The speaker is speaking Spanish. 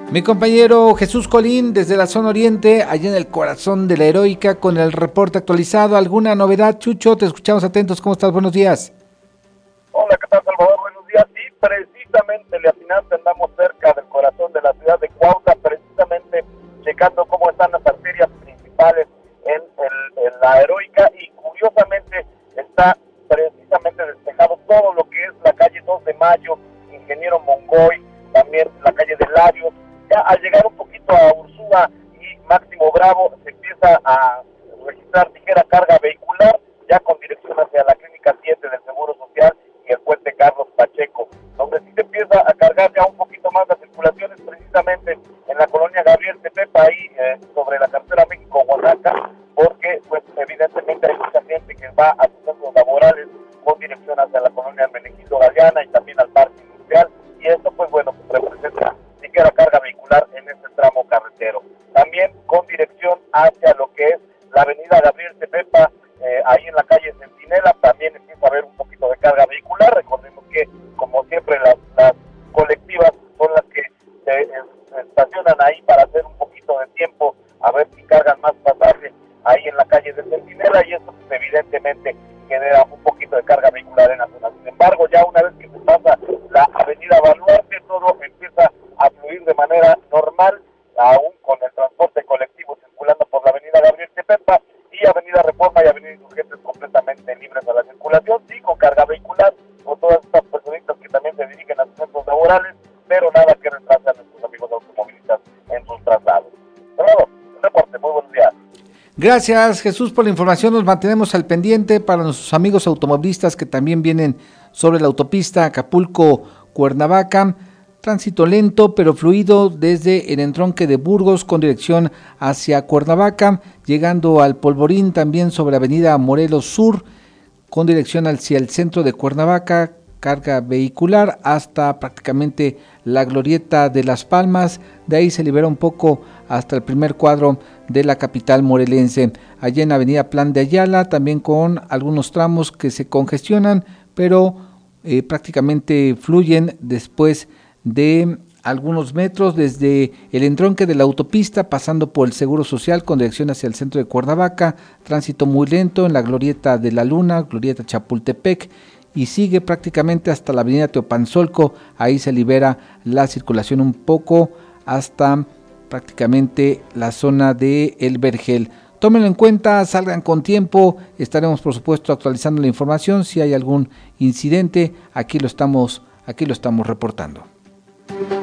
Mi compañero Jesús Colín desde la zona oriente, allá en el corazón de la Heroica, con el reporte actualizado. ¿Alguna novedad, Chucho? Te escuchamos atentos. ¿Cómo estás? Buenos días. Hola, ¿qué tal, Salvador? Buenos días. Sí, precisamente le atinaste, andamos cerca del corazón de la ciudad de Cuautla, precisamente checando cómo están las arterias principales en la Heroica, y curiosamente está precisamente despejado todo lo que es la calle 2 de Mayo, Ingeniero Mongoy, también la calle de Larios. Ya al llegar un poquito a Ursúa y Máximo Bravo se empieza a registrar ligera carga vehicular, ya con dirección hacia la Clínica 7 del Seguro Social y el puente Carlos Pacheco. Donde sí se empieza a cargar ya un poquito más la circulación es precisamente en la colonia Gabriel Tepepa, ahí sobre la carretera México-Oaxaca, porque pues evidentemente hay mucha gente que va a sus centros laborales con dirección hacia la colonia Hermenegildo Galeana y también al parque industrial, y esto pues bueno, pues representa ligera carga vehicular en este tramo carretero. También con dirección hacia lo que es la avenida Gabriel Tepepa, ahí en la calle Centinela, también empieza a haber un poquito de carga vehicular. Recordemos que, como siempre, las colectivas son las que se estacionan ahí para hacer un poquito de tiempo, a ver si cargan más pasajes ahí en la calle de Centinela, y esto pues, evidentemente genera un poquito de carga vehicular en la zona. Sin embargo, ya una vez que se pasa la avenida Baluarte, todo empieza a fluir de manera normal, aún con el transporte colectivo circulando por la avenida Gabriel Tepepa y avenida Reforma y avenida Insurgentes completamente libres a la circulación, sí con carga vehicular, con todas estas personitas que también se dirigen a sus centros laborales, pero nada que retrase a nuestros amigos automovilistas en sus traslados. Salvador, un reporte, muy buenos días. Gracias, Jesús, por la información. Nos mantenemos al pendiente para nuestros amigos automovilistas que también vienen sobre la autopista Acapulco-Cuernavaca. Tránsito lento pero fluido desde el entronque de Burgos con dirección hacia Cuernavaca, llegando al Polvorín también sobre avenida Morelos Sur con dirección hacia el centro de Cuernavaca, carga vehicular hasta prácticamente la glorieta de Las Palmas. De ahí se libera un poco hasta el primer cuadro de la capital morelense. Allá en avenida Plan de Ayala también con algunos tramos que se congestionan, pero prácticamente fluyen después de algunos metros desde el entronque de la autopista, pasando por el Seguro Social con dirección hacia el centro de Cuernavaca. Tránsito muy lento en la glorieta de la Luna, glorieta Chapultepec, y sigue prácticamente hasta la avenida Teopanzolco. Ahí se libera la circulación un poco hasta prácticamente la zona de El Vergel. Tómenlo en cuenta, salgan con tiempo. Estaremos por supuesto actualizando la información. Si hay algún incidente, aquí lo estamos reportando.